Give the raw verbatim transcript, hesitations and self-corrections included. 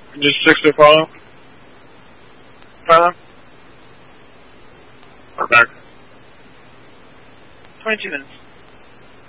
Just six to follow. Tyler? We're back. twenty-two minutes.